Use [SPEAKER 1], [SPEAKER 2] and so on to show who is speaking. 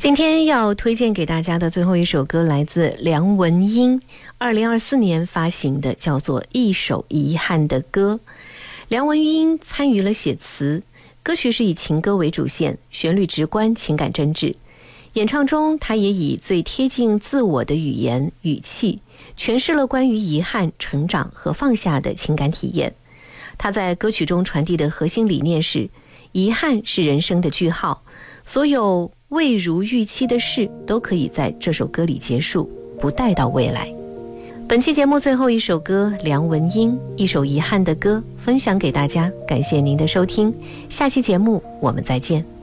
[SPEAKER 1] 今天要推荐给大家的最后一首歌来自梁文音2024年发行的，叫做《一首遗憾的歌》。梁文音参与了写词，歌曲是以情歌为主线，旋律直观，情感真挚。演唱中，他也以最贴近自我的语言语气，诠释了关于遗憾、成长和放下的情感体验。他在歌曲中传递的核心理念是：遗憾是人生的句号，所有未如预期的事都可以在这首歌里结束，不带到未来。本期节目最后一首歌，梁文音一首遗憾的歌，分享给大家，感谢您的收听，下期节目我们再见。